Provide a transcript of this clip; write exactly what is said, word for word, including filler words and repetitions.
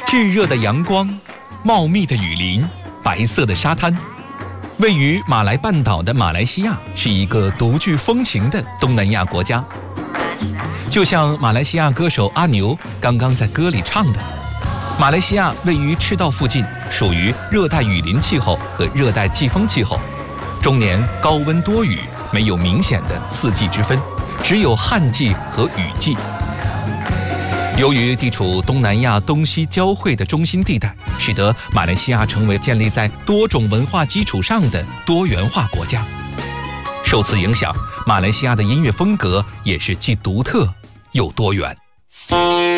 炙热的阳光，茂密的雨林，白色的沙滩。位于马来半岛的马来西亚是一个独具风情的东南亚国家。就像马来西亚歌手阿牛刚刚在歌里唱的，马来西亚位于赤道附近，属于热带雨林气候和热带季风气候，终年高温多雨，没有明显的四季之分，只有旱季和雨季。由于地处东南亚东西交汇的中心地带，使得马来西亚成为建立在多种文化基础上的多元化国家。受此影响，马来西亚的音乐风格也是既独特又多元。